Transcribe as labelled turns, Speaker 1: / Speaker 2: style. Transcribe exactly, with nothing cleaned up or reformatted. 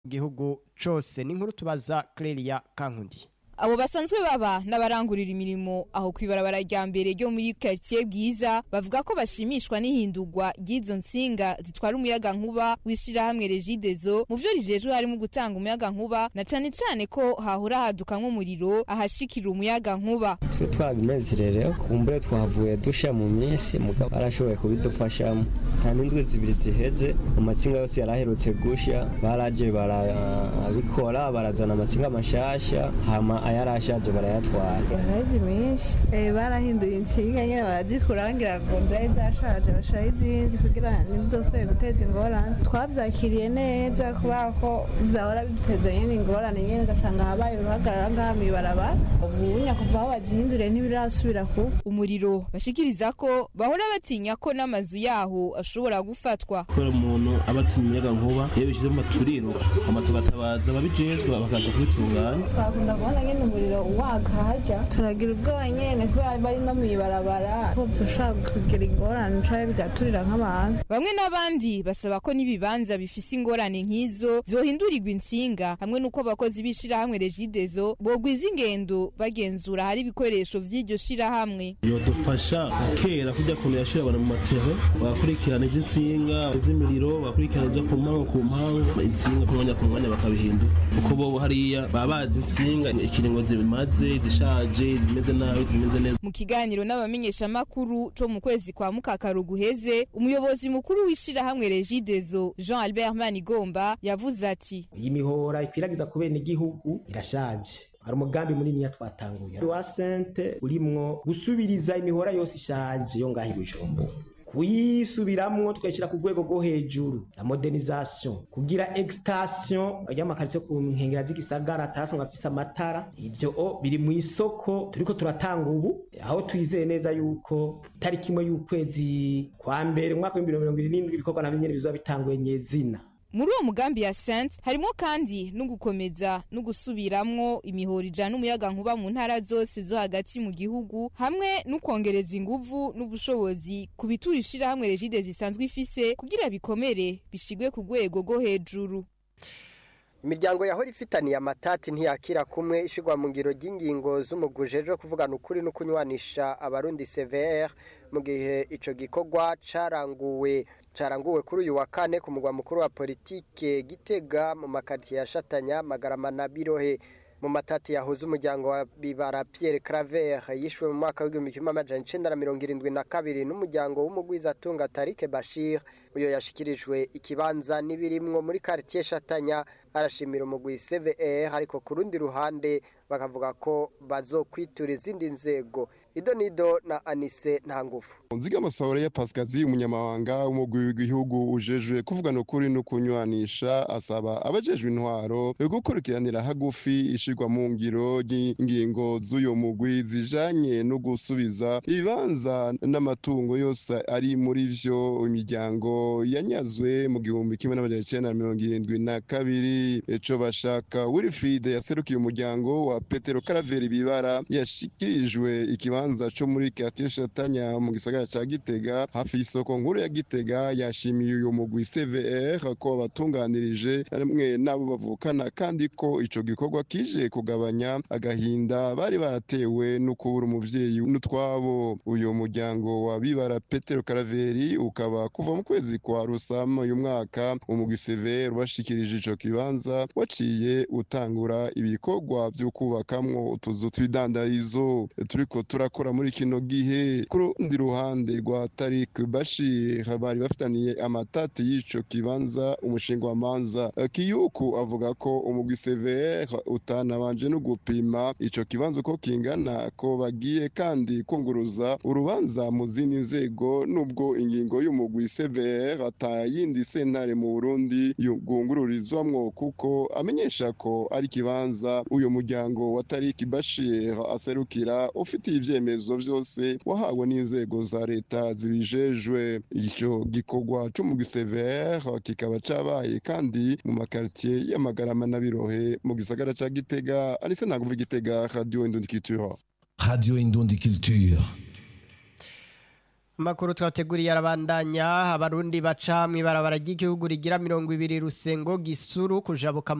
Speaker 1: gihugu cose. Ni nkuru tubaza Clelia Kankundi.
Speaker 2: Abo basanzwe baba n'abarangurira imirimo aho kwibarabara rya mbere ryo muri quartier Bwiza bavuga ko bashimishwa n'ihindurwa ry'izo nsinga zitwara umuyaga nkuba wishira hamwe Regideso mu byo rijejwe harimo gutanga umuyaga nkuba na cane cane ko hahora haduka nk'umuriro ahashikira umuyaga nkuba.
Speaker 3: Twe twabimezerere kumbure twavuye dusha mu minsi mugabo arashoboye kubidufashamo kandi indwi zibiri ziheze amatsinga yose yaraherutse gusha baraje barabikora barazana amatsinga mashasha hama ayarashaje barayatwara.
Speaker 4: Yaraje menshi eh barahinduye insinga nyene barazikurangira ngo nzaye zashaje bashira izindi kugira nibizosubire guteza ingorane. Twavyakiriye neza kubera ko byahora biteze nyene ingorane nyene gasanga habaye uruhagarara ngami baraba ubunya kuva bazihindure ntibirasubira ku
Speaker 2: umuriro bashikiriza ko bahora batinya ko n'amazu yaho ashobora gufatwa.
Speaker 5: Ko umuntu abatinya umuyaga nkuba yebishize mu maturiro amatugatabaza babijezwe bakaza kubitunganya.
Speaker 4: Twakunda kubona nyene umuriro wakahaja turagira ubwoba nyene kubera bari no mwibarabara ko dushaka kugira ingorane caye bigaturira nk'abantu.
Speaker 2: Bamwe n'abandi basaba ko nibibanza bifise ingorane nk'izo zohindurirwa insinga hamwe nuko abakozi bishira hamwe Regideso bogwiza ingendo bagenzura hari ibikoresho vy'iryo shira hamwe.
Speaker 5: Yo dufasha kera kujya kuntu yashira abantu mu matero bakurikirana ivy'insinga ivy'imiriro bakurikirana byo ku mpango ku mpango insinga ku mwanya ku mwanya bakabihindura uko bo hariya babazi insinga ikiringo zimaze zishaje zimeze nabi zimeze neza.
Speaker 2: Mu kiganiro n'abamenyesha makuru co mu kwezi kwa mukakaru guheze umuyobozi mukuru wishira hamwe Regideso Jean Albert Manigomba yavuze ati
Speaker 6: iyi mihora ikwiragiza kubene igihugu irashaje. Hari umugambi munini yatwatanguye wa sente urimwo gusubiriza imihora yose ishaje yo ngahi Bujumbura kuyisubiramwo twashira ku rwego rwo hejuru la modernisation kugira extension y'amakarito ku nkengera z'igisagara tasanga afisa amatara ivyo o biri mu isoko turiko turatanga ubu aho twizeye neza yuko tariki imwe y'ukwezi kwa mbere mwaka wa mirongo irindwi ibikorwa na binyene bizoba bitanguye nyezina.
Speaker 2: Muri uwo mugambi ya Saint harimo kandi no gukomeza no gusubiramwo imihoro ijana umuyaga nkuba mu ntara zose zo hagati mu gihugu hamwe no kongereza inguvu n'ubushobozi kubiturishira hamwe Regideso zisanzwe ifise kugira bikomere bishigwe ku rwego rwo hejuru.
Speaker 1: Imiryango yahora ifitaniye amatati ntiyakira kumwe ishigwa mu ngiro ry'ingingo z'umugujeje kuvugana ukuri no kunywanisha abarundi C V R mu gihe ico gikorwa caranguwe caranguwe kuri uyu wa kane ku mugwa mukuru wa politike Gitega mu makartier ya Shatanya Magarama na Birohe. Mu matati yahuza umuryango wa Bibara Pierre Claver yishwe mu mwaka w'igihumbi kimwe amajana icenda na mirongo irindwi na kabiri n'umuryango w'umugwiza tunga Tarike Bashir uyo yashikirijwe ikibanza nibirimwo muri quartier Shatanya arashimira umugwi C V R ariko ku rundi ruhande bakavuga ko bazokwitura izindi nzego. Idonido na Anise Ntangufu.
Speaker 7: Nziga Masaore ya Pascazi umunyamabanga w'umugwi w'igihugu ujejwe kuvugana ukuri no kunywanisha asaba abajejwe intwaro gukurikiranira hagufi ishirwa mu ngiro y'ingingo z'uyo mugwi zijanye no gusubiza ibibanza n'amatungo yose ari muri vyo imiryango yanyazwe mu gihumbi kimwe n'amajana icenda na mirongo irindwi na kabiri. Eco bashaka Wilfried yaserukiye umuryango wa Petero Caraveri Bibara yashikirijwe ikibanza co muri quartier Shatanya mu gisagara ca Gitega hafi y'isoko nkuru ya Gitega. Yashimiye uyu mugwi C V R ko batunganirije rimwe nabo bavukana kandi ko ico gikorwa kije kugabanya agahinda bari baratewe no kubura umuvyeyi n'utwabo. Uyu muryango wa Bibara Petero Caraveri ukaba kuva mu kwezi kwa Rusama uyu mwaka umugwi C V R bashikirije ico kibanza waciye utangura ibikorwa byo kubakamwo utuzu tw'idandarizo turiko turakora muri kino gihe. Ku rundi ruhande rwa Tarik Bashir bari bafitaniye amatati y'ico kibanza umushinga wa manza Kiyuku avuga ko umugwi C V R utanabanje no gupima ico kibanza uko kingana ko bagiye kandi kunguruza urubanza mu zindi nzego nubwo ingingo y'umugwi C V R atayindi sentare mu Burundi yungururizwamwo kuko amenyesha ko ari kibanza uyo muryango wa Tarik Bashir aserukira ufitiye ivyemezo vyose wahawe n'inzego za leta zibijejwe. Ico gikorwa c'umugwi C V R kikaba cabaye kandi mu makartier y'Amagarama na Birohe mu gisagara ca Gitega. Anise Ntanguvu Gitega, Radio Indundi Culture.
Speaker 8: Radio Indundi Culture.
Speaker 1: Makuru twateguriye arabandanya abarundi baca mwibarabara ry'igihugu rigira mirongo ibiri Rusengo Gisuru kujabuka